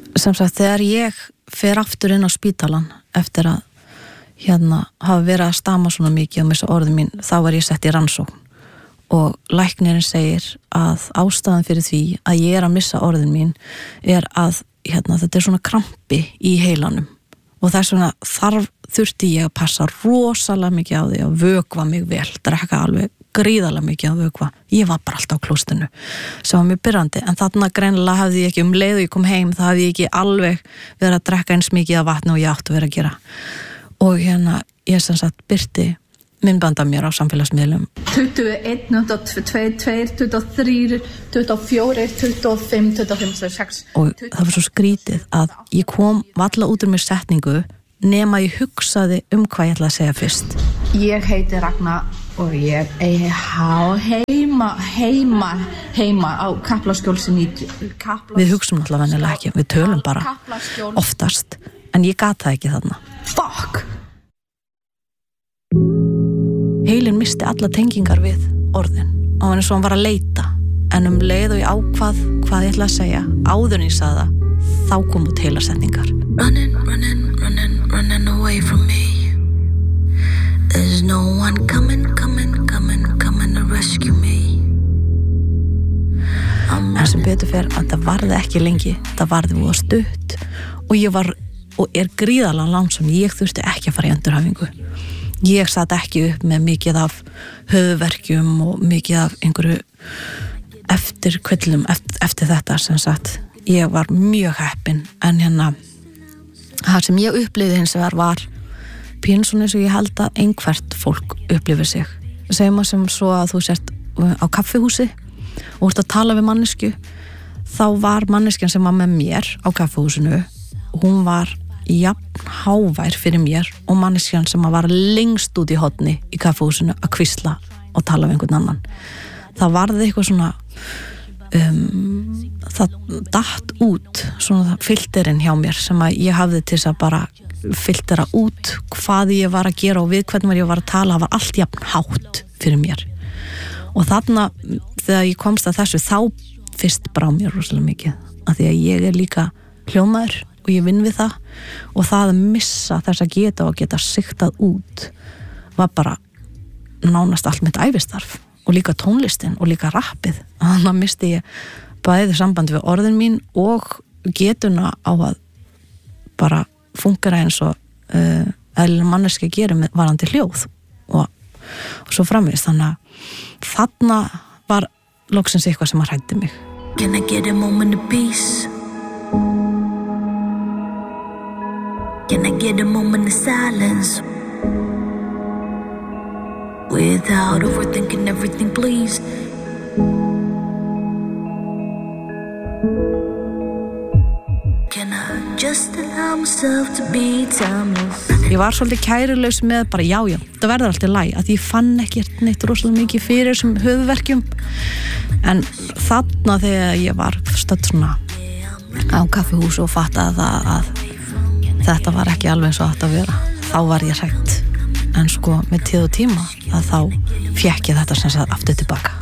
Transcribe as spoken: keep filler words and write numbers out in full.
sem sagt þegar ég fer aftur inn á spítalan eftir að hérna hafa verið að stama svona mikið og missa orðin mín, þá var ég sett í rannsókn og læknirinn segir að ástæðan fyrir því að ég er að missa orðin mín er að hérna, þetta er svona krampi í heilanum og þess vegna þarf þurfti ég að passa rosalega mikið á því að vökva mig vel, drekka alveg gríðarlega mikið að vökva. Ég var bara alltaf á klóstinu sem var mjög byrjandi, en þarna greinilega hafði ég ekki um leið og ég kom heim, það hafði ég ekki alveg verið að drekka eins mikið af vatni og ég átti að vera að gera. Og hérna, ég sem sagt byrti myndbanda mér á samfélagsmiðlum. tuttugu og eitt, tuttugu og tvö, tuttugu og þrjú, tuttugu og fjögur, tuttugu og fimm, tuttugu og fimm, tuttugu og sex. Og það var svo skrítið að ég kom valla út úr mér setningu nema ég hugsaði um hvað ég ætlaði að segja fyrst. Ég heiti Ragna og ég er heima, heima, heima á Kaplaskjólsinu. Við hugsum alltaf venjulega ekki, við tölum bara oftast, en ég gat það ekki þarna. Fuck! Heilin misti alla tengingar við orðin og hann er svo hann var að leita, en um leið og ég ákvað hvað ég ætla að segja, áður en ég sagði það, þá kom út heila setningar. Running, running, running, running away from me. There's no one coming, coming, coming, coming to rescue me. En sem betur fer að það varði ekki lengi, það varði voða stutt og ég var og er gríðarlega langsam, ég þurfti ekki að fara í endurhæfingu. Ég satt ekki upp með mikið af höfuðverkjum og mikið af einhverju eftirkvillum eftir, eftir þetta sem sagt. Ég var mjög heppin, en hérna það sem ég upplifði hins vegar var pínu svona eins og ég held að einhvert fólk upplifir sig. Segjum að sem svo að þú sért á kaffihúsi og ert að tala við mannesku, þá var manneskjan sem var með mér á kaffihúsinu, hún var jafn hávær fyrir mér og manneskjan sem var lengst út í horni í kaffihúsinu að hvísla og tala við einhvern annan. Það varði eitthvað svona um, það datt út svona filterinn hjá mér sem að ég hafði til þess að bara filtera út hvað ég var að gera og við hvernig ég var að tala, það var allt jafn hátt fyrir mér. Og þarna þegar ég komst að þessu, þá fyrst brá mér rosalega mikið, af því að ég er líka hljómaður og ég vinn við það, og það að missa þess að geta og geta sigtað út var bara nánast allt mitt ævistarf, og líka tónlistin og líka rappið. Þannig að misti ég bæði samband við orðin mín og getuna á að bara fungera eins og uh, eðlileg manneskja gerir með varandi hljóð og, og svo framvegis. Þannig að þarna var loksins eitthvað sem að hræddi mig. Can I get a moment of peace? Can I get a moment of silence? Without overthinking everything, please. Can I just allow myself to be timeless? Ég var svolítið kærulaus með bara já, já, það verður alltaf læg, að ég fann ekkert neitt rosalega mikið fyrir þessum höfuðverkjum, en þarna þegar ég var stödd svona á kaffihús og fattaði það að þetta var ekki alveg eins og þetta að vera, þá var ég hrætt, en sko með tíð og tíma að þá fékk ég þetta sem sagt aftur tilbaka.